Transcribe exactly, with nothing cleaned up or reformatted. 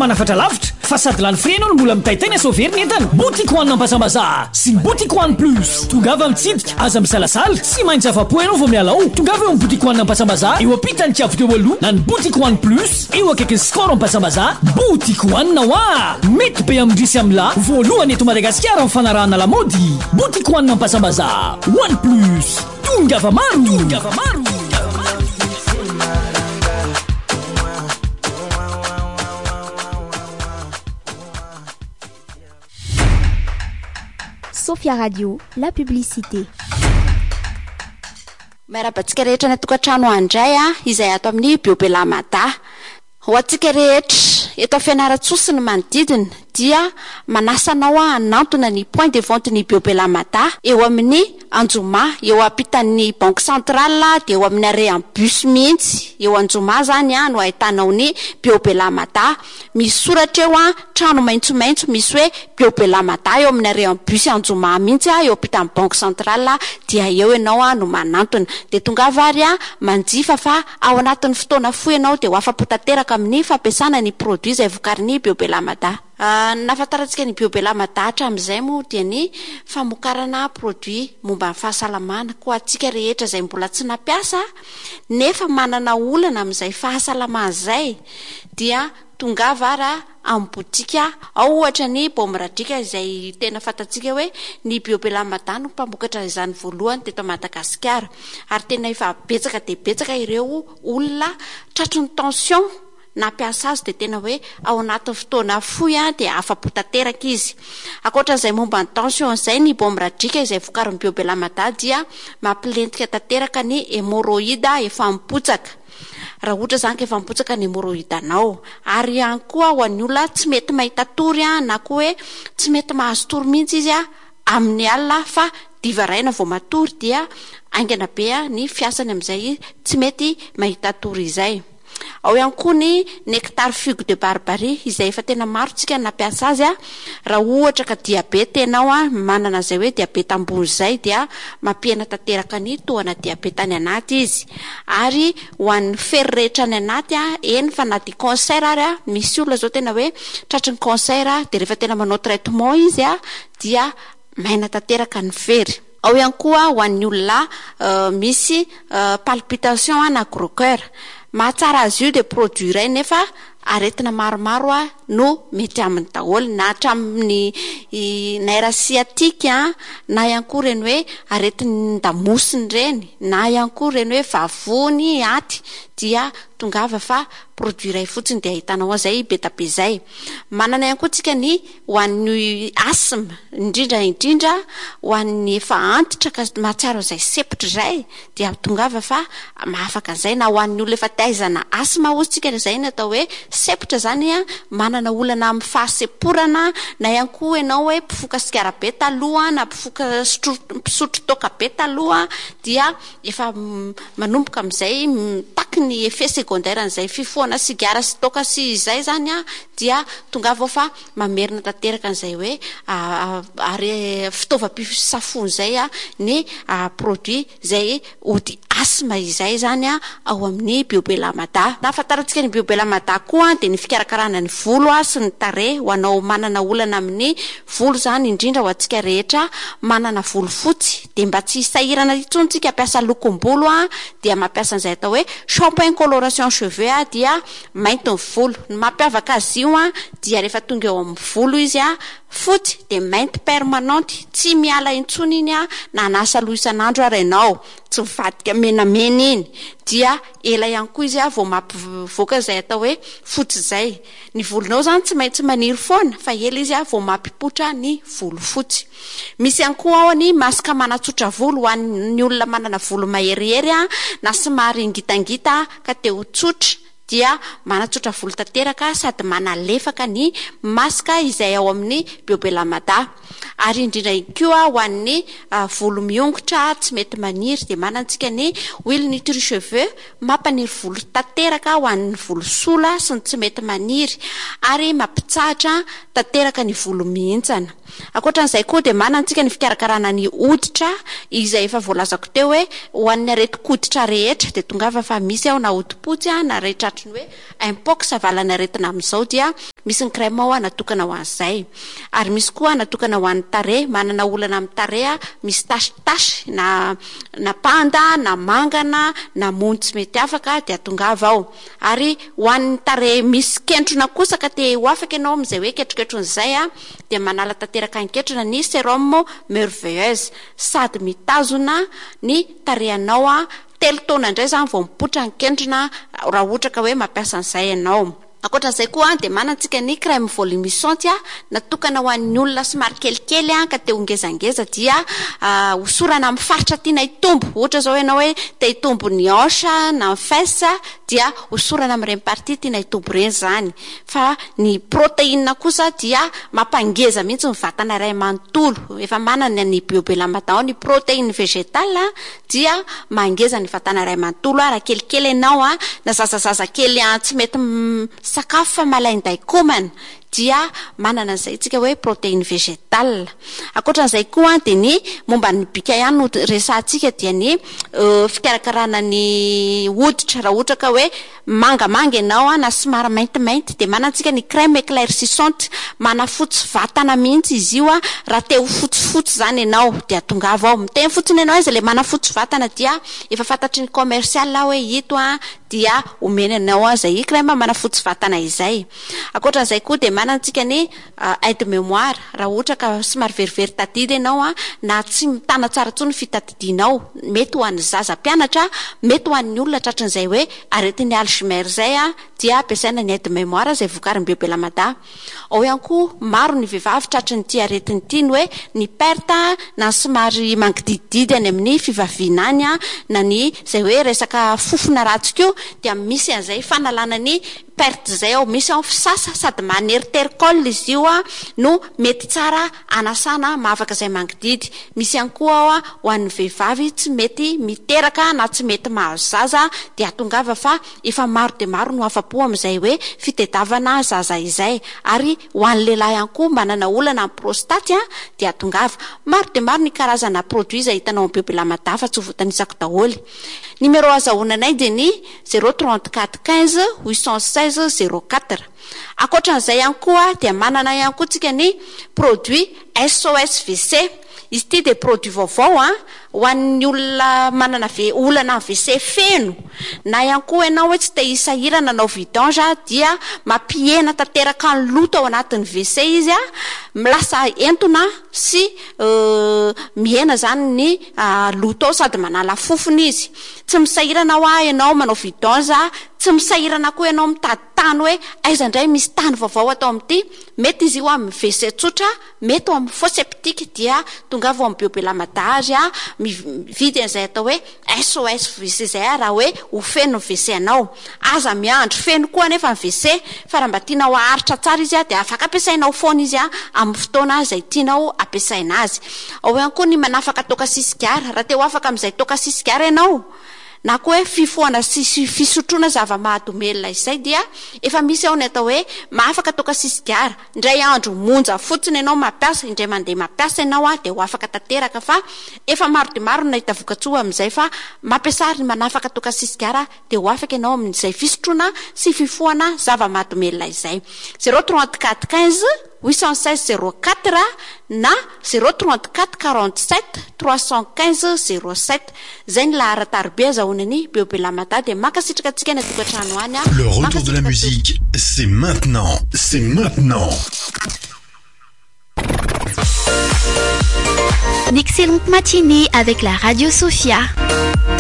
manafatra lavitra fa sady lany freno no mbola mitaitaina sovery ny entana. Boutique One Ampasambazaha sy Boutique One Plus. Tongava mitsidika aza misalasala sy maintsy afa-po ianao vao miala ao. Tongava eo amin'ny Boutique One Ampasambazaha eo ampitany tiavy teo aloha na ny Boutique One Plus eo akaiky ny Score Ampasambazaha. Boutique One wa mety be amindrisy amla voalohany eto Madagasikara mifanarahana lamody. Boutique One Ampasambazaha One Plus tongava maro tongava maro. Sophia Radio, la publicité. Marabatsika rehetra ny tokantrano andray a izay ato amin'ny Biobelamada. Ho atsika rehetra eto fianaratsosy ny manodidina dia manasanao a hanantona ny point de vente ny Biobelamada eo amin'ny Anjoma eo ampitan'ny Banque Centrale dia eo amin'ny aré en bus mihitsy eo Anjoma zany a no ahitanao ny Biobelamada. Misy soratra eo a trano maitsomaitso misy hoe Biobelamada eo amin'ny aré en bus Anjoma mihitsy a eo ampitan'ny Banque Centrale dia eo ianao a no manantona. De tongavary a manjifa fa ao anatin'ny fotoana fohy ianao dia ho afapo tanteraka amin'ny fampiasana ny produit izay vokarin'ny Biobelamada. Uh, nafataratsika ny Biobelamada hatramin'izay moa dia ny famokarana produit momba ny fahasalamana ko atsika rehetra izay mbola tsy nampiasa nefa manana olana amin'izay fahasalamana izay dia tongava ara amin'ny botika ao ohatra ny Bomradrika izay tena fatatsika hoe ny Biobelamada no mpamokatra izany voalohany teto Madagasikara ary tena efa betsaka dia betsaka ireo olona tratry ny tension nampiasa azy dia tena hoe ao anatin'ny fotoana fohy a dia afa-po tanteraka izy. Ankoatran'izay momba ny tension izay ny Bomradrika izay vokarin'ny Biobelamada dia mampilentika tanteraka ny hémorroïde efa mipotsaka. Raha ohatra zany ka efa mipotsaka ny hémorroïde anao ary ihany koa ho an'ny olona tsy mety mahita tory a na koa hoe tsy mety mahazo tory mihitsy izy a amin'ny alina fa diva raina vao matory dia aingana be a ny fiasany amin'izay tsy mety mahita tory izay. Ao ihany koa ny nectar figue de barbarie izay efa tena maro tsika nampiasa azy a raha ohatra ka diabeta ianao a manana izay hoe diabeta ambony izay dia mampihena tanteraka ny tohana diabeta any anaty izy ary ho an'ny fery rehetra any anaty a eny fa na di cancer ary a misy olona zao tena hoe tratry ny cancer a dia rehefa tena manao traitement izy a dia maina tanteraka ny fery. Ao ihany koa ho an'ny olona uh, misy uh, palpitation a na gros cœur mahatsara azy io dia produit iray nefa aretina maromaro a no mety amin'ny daholo na hatramin'ny nerf sciatique na ihany koa reny hoe aretin'ny damosiny reny na ihany koa reny hoe vavony aty dia tongava fa produit iray fotsiny dia ahitanao azay betabe zay. Manana ihany koa tsika ny ho an'ny asthme indrindra indrindra ho an'ny efa antitra ka mahatsiaro izay sepitra izay dia tongava fa mahafaka an'izay na ho an'ny olona efa taizana asthme ozy tsika izay ny atao hoe sepitra zany a manana olana amin'ny fahaseporana na ihany koa ianao hoe mpifoka sigara be taloha na mpifoka mpisotro toaka be taloha dia efa manomboka amin'izay taky ny effet secondaire an'izay fifohana sigara sy toaka sy izay zany a dia tongava fa mamerina tanteraka an'izay hoe ary fitaovam-pisafony izay a ny produit izay ody asthme izay zany a ao amin'ny Biobelamada. Nafataratsika ny Biobelamada koa dia ny fikarakarana ny volo a sy ny tarehy ho anao manana olana amin'ny volo zany indrindra ho antsika rehetra manana volo fotsy dia mba tsy sahirana intsony tsika ampiasa lokom-bolo a dia mampiasa an'izay atao hoe shampoing coloration cheveux a dia mainty ny volo. Ny mampiavaka azy io a dia rehefa tonga eo amin'ny volo izy a fotsy dia mainty permanente tsy miala intsony iny a na nasa loha isan'andro ary ianao tsy mivadika menamena iny dia ela ihany koa izy a vao mampivoaka izay atao hoe fotsy izay. Ny volonao zany tsy maintsy maniry foana fa ela izy a vao mampipotra ny volo fotsy. Misy ihany koa ao ny masaka manatsotra volo ho an'ny olona manana volo maherihery a na somary ngitangita ka te ho tsotra dia manatsotra volo tanteraka sady manalefaka ny masaka izay ao amin'ny Biobelamada. Ary indrindra koa ho an'ny uh, volo miongotra tsy mety maniry dia manantsika ny huile nutri cheveux mampaniry volo tanteraka ho an'ny volo sola sy ny tsy mety maniry ary mampitsahatra tanteraka ny volo mihintsana. Ankoatran'izay koa dia manantsika ny fikarakarana ny hoditra izay efa voalazako teo hoe ho an'ny areti-koditra rehetra dia tongava fa misy ao na hodipotsy na rehetra ohatra ny hoe impox avalana aretina amin'izao dia misy ny crème ao natokana ho an'izay, ary misy koa natokana ho an'ny tarehy, manana olana amin'ny tarehy misy tashitasy na na panda na mangana na mony tsy mety afaka dia tongava ao, ary ho an'ny tarehy misy kentrona kosa ka te ho afaka ianao amin'izay hoe ketroketron'izay a dia manala tanteraka anketrona ny sérum merveilleuse, sady mitazona ny tarehanao a telo taona indray zany vao mipotra ny kentrona raha ohatra ka hoe mampiasa an'izay ianao. Ankoatran'izay koa dia manantsika ny crème volumisante natokana ho an'ny olona somary kelikely ka te hongezangeza dia hosorana amin'ny faritra tiana hitombo, ohatra zao ianao hoe te hitombo ny hanche na ny fesse dia hosorana amin'ireny partie tiana hitombo ireny zany, fa ny protéine kosa dia mampangeza mihitsy ny vatana iray manontolo, efa manana ny biobelamata ny protéine végétale dia mangeza ny vatana iray manontolo raha kelikely ianao a na zazazaza kely tsy mety sakafo fa malainday komana dia manana an'izay tsika hoe protéine végétale. Ankoatran'izay koa dia ny momba ny bika ihany no resahantsika dia ny fikarakarana ny hoditra raha ohatra ka hoe mangamanga ianao na somary maintimainty dia manantsika ny crème éclaircissante, manafotsy vatana mihitsy izy io a raha te ho fotsifotsy zany ianao dia tongava ao miteny fotsiny ianao izy le manafotsy vatana dia efa fantatry ny commercial hoe ito a dia omena ianao izay crème manafotsy vatana izay. Ankoatran'izay koa dia manantsika ny aide mémoire raha ohatra ka somary verivery tadidy ianao a na tsy mitana tsara tsony fitadidinao, mety ho an'ny zaza mpianatra, mety ho an'ny olona tratran'izay hoe aretin'ny Alzheimer zay a dia ampiasaina ny aide mémoire izay vokarin'ny biobelamada. Ao ihany koa maro ny vehivavy tratran'ny ity aretiny ity ny hoe ny perte na somary mangidididy any amin'ny fivaviana any na ny izay hoe resaka fofona ratsy koa dia misy an'izay fanalana ny perte zay ao, misy ao fisasa sady maneritericole izy io a no mety tsara anasana mahavaka izay mangididy. Misy ihany koa ao a ho an'ny vehivavy tsy mety miteraka na tsy mety mahazo zaza dia tongava fa efa maro dia maro no afa-po amin'izay hoe fitediavana zaza izay, ary ho an'ny lehilahy ihany koa manana olana amin'ny prostate a dia tongava. Maro dia maro ny karazana produit izay hitanao amin'ny biobelamada fa tsy ho voatanisako daholo. Numéro azahoananay dia ny zéro trente-quatre quinze huit cent seize zéro quatre. Ankoatran'izay ihany koa dia manana ihany koa tsika ny produit S O S V C. Izy ity dia produit vaovao a ho an'ny olona manana olana V C feno na ihany koa ianao hoe tsy te hisahirana nanao vidange dia mampihena tanteraka ny loto ao anatin'ny V C izy a, milasa entona sy mihena zany ny loto ao sady manala fofony izy. Tsy misahirana ho a ianao manao vidange, tsy misahirana koa ianao mitady tany hoe aiza indray misy tany vaovao atao amin'ity, mety izy io amin'ny V C tsotra, mety ao amin'ny fosse septique dia tonga vao amin'ny biobelamada azy a mividy an'izay atao hoe S O S V C zay raha hoe ho feno ny V C anao. Aza miandro feno koa nefa ny V C fa raha mba tianao aharitra tsara izy a dia afaka ampiasainao foana izy a amin'ny fotoana izay tianao ampiasaina azy. Ao ihany koa ny manafaka toka sisigara, raha te ho afaka amin'izay toka sisigara ianao na koa hoe fifoana sy fisotroana zava-mahadomelina izay dia efa misy ao ny atao hoe mahafaka toka sisigara. Indray andro monja fotsiny ianao mampiasa, indray mandeha mampiasa ianao a dia ho afaka tanteraka, fa efa maro dia maro nahita vokatsoa amin'izay fa mampiasa ny manafaka toka sisigara dia ho afaka ianao amin'izay fisotroana sy fifoana zava-mahadomelina izay. Zéro trente-quatre quinze huit cent seize zéro quatre na zéro trente-quatre quarante-sept trois cent quinze zéro sept. Zay ny laharatarbe azahoanany biobelamada dia makasitraka antsika ny tokantrano any. Le retour de la musique, c'est maintenant, c'est maintenant. Une excellente matinée avec la Radio Sophia.